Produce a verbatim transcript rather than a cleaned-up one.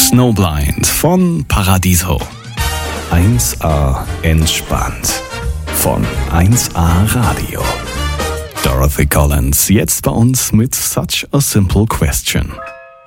Snowblind von Paradiso. eins A entspannt von eins A Radio. Dorothy Collins jetzt bei uns mit Such a Simple Question.